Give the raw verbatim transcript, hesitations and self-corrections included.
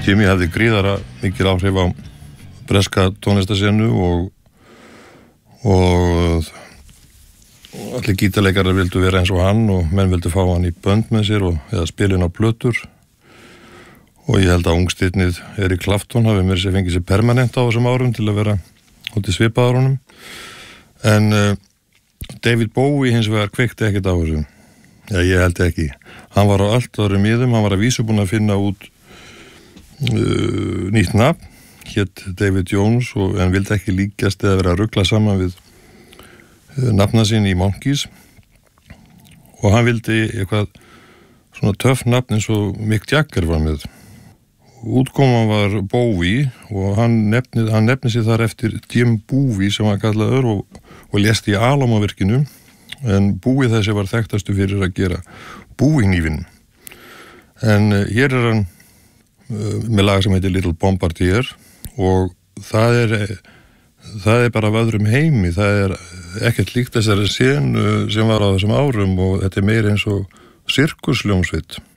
Jimmy hafði gríðara mikil áhrif á breska tónlistasenu og og allir gítarleikarar vildu vera eins og hann og menn vildu fá hann í bönd með sér og eða spila inn á plötur og ég held að ungstirnið Eric Clapton hafi mér sér fengið sér permanent á þessum árum til að vera út í svipaðar honum en uh, David Bowie hins vegar kveikti ekkert á þessu já ég held ekki hann var á allt öðrum miðum, hann var að vísu búinn að finna út uh, nýtt nafn hét David Jones og hann vildi ekki líkjast eða vera að rugla saman við nafna sín í Monkees og hann vildi eitthvað svona töff nafn eins og Mick Jagger var með. Útkoman var Bowie og hann nefnið, hann nefnið sér þar eftir Jim Bowie sem var kallaður og, og lést í Alamo-virkinu en Bowie þessi var þekktastu fyrir að gera Bowie-hnífinn. En uh, hér er hann uh, með lag sem heitir Little Bombardier og það er það er bara af öðrum heimi, það er ekkert líkt þessari senu sem var á þessum árum og þetta er meira eins og sirkusljómsveit.